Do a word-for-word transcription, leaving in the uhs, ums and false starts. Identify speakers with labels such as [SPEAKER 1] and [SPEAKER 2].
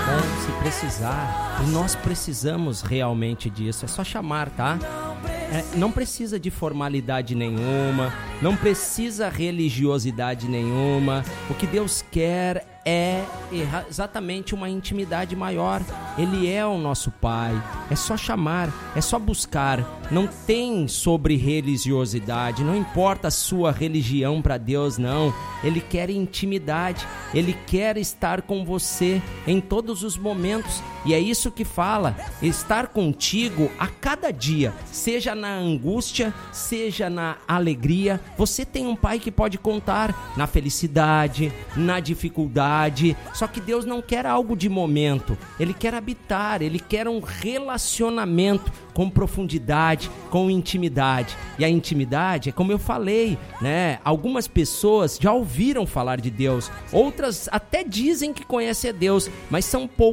[SPEAKER 1] bom se precisar. E nós precisamos realmente disso. É só chamar, tá? É, não precisa de formalidade nenhuma, não precisa religiosidade nenhuma. O que Deus quer é exatamente uma intimidade maior. Ele é o nosso Pai. É só chamar, é só buscar. Não tem sobre religiosidade, não importa a sua religião para Deus, não. Ele quer intimidade, Ele quer estar com você em todos os momentos. E é isso que fala, estar contigo a cada dia, seja na angústia, seja na alegria. Você tem um Pai que pode contar na felicidade, na dificuldade. Só que Deus não quer algo de momento, Ele quer habitar, Ele quer um relacionamento com profundidade, com intimidade. E a intimidade é como eu falei, né? Algumas pessoas já ouviram falar de Deus, outras até dizem que conhecem a Deus, mas são poucas